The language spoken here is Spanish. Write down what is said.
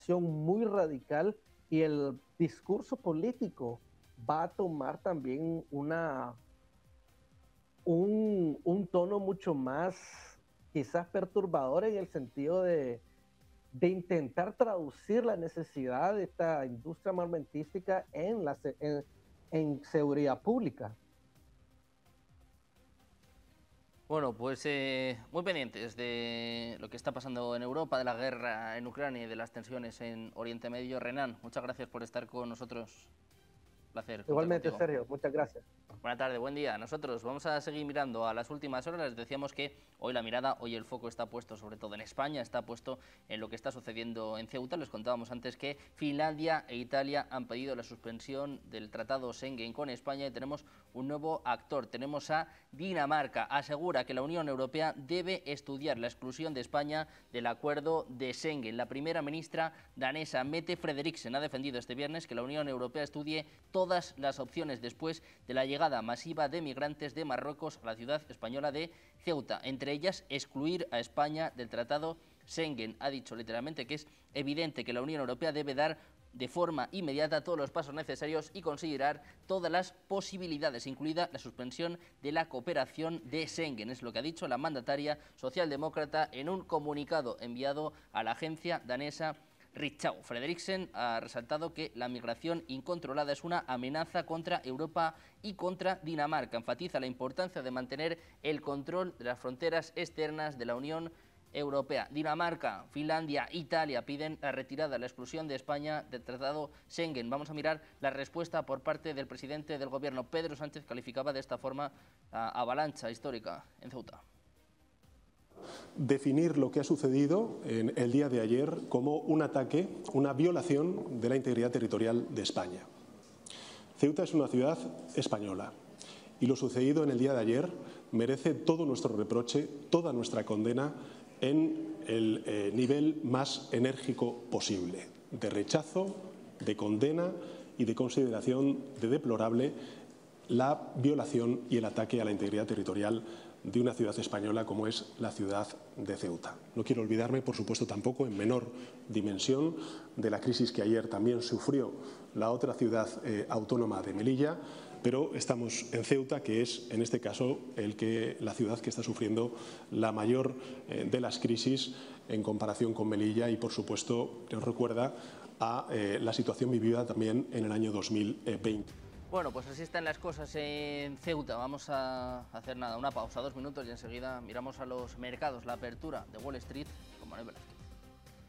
muy radical y el discurso político va a tomar también un tono mucho más quizás perturbador en el sentido de intentar traducir la necesidad de esta industria armamentística en seguridad pública. Bueno, pues muy pendientes de lo que está pasando en Europa, de la guerra en Ucrania y de las tensiones en Oriente Medio. Renan, muchas gracias por estar con nosotros. Un placer contar Igualmente, contigo. Sergio, muchas gracias. Buenas tardes, buen día. Nosotros vamos a seguir mirando a las últimas horas. Les decíamos que hoy el foco está puesto sobre todo en España, está puesto en lo que está sucediendo en Ceuta. Les contábamos antes que Finlandia e Italia han pedido la suspensión del Tratado Schengen con España y tenemos un nuevo actor. Tenemos a Dinamarca. Asegura que la Unión Europea debe estudiar la exclusión de España del acuerdo de Schengen. La primera ministra danesa, Mette Frederiksen, ha defendido este viernes que la Unión Europea estudie todas las opciones después de la llegada masiva de migrantes de Marruecos a la ciudad española de Ceuta, entre ellas excluir a España del Tratado Schengen. Ha dicho literalmente que es evidente que la Unión Europea debe dar de forma inmediata todos los pasos necesarios y considerar todas las posibilidades, incluida la suspensión de la cooperación de Schengen. Es lo que ha dicho la mandataria socialdemócrata en un comunicado enviado a la agencia danesa Ritzau. Frederiksen ha resaltado que la migración incontrolada es una amenaza contra Europa y contra Dinamarca. Enfatiza la importancia de mantener el control de las fronteras externas de la Unión Europea. Dinamarca, Finlandia, Italia piden la retirada, la exclusión de España del Tratado Schengen. Vamos a mirar la respuesta por parte del presidente del Gobierno. Pedro Sánchez calificaba de esta forma la avalancha histórica en Ceuta. Definir lo que ha sucedido en el día de ayer como un ataque, una violación de la integridad territorial de España. Ceuta es una ciudad española y lo sucedido en el día de ayer merece todo nuestro reproche, toda nuestra condena en el nivel más enérgico posible, de rechazo, de condena y de consideración de deplorable la violación y el ataque a la integridad territorial de una ciudad española como es la ciudad de Ceuta. No quiero olvidarme, por supuesto, tampoco en menor dimensión de la crisis que ayer también sufrió la otra ciudad autónoma de Melilla, pero estamos en Ceuta, que es en este caso la ciudad que está sufriendo la mayor de las crisis en comparación con Melilla y, por supuesto, nos recuerda a la situación vivida también en el año 2020. Bueno, pues así están las cosas en Ceuta. Vamos a hacer una pausa, 2 minutos y enseguida miramos a los mercados, la apertura de Wall Street con Manuel Velázquez.